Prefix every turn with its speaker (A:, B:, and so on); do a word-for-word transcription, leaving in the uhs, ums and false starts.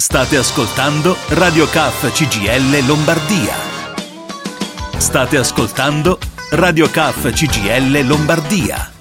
A: State ascoltando Radio K C G I L Lombardia. State ascoltando Radio K C G I L Lombardia.